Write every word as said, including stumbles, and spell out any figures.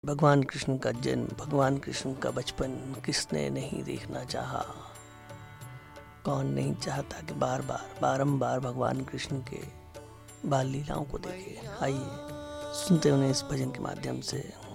भगवान कृष्ण का जन्म, भगवान कृष्ण का बचपन किसने नहीं देखना चाहा। कौन नहीं चाहता कि बार बार बारंबार भगवान कृष्ण के बाल लीलाओं को देखे। आइए सुनते उन्हें इस भजन के माध्यम से।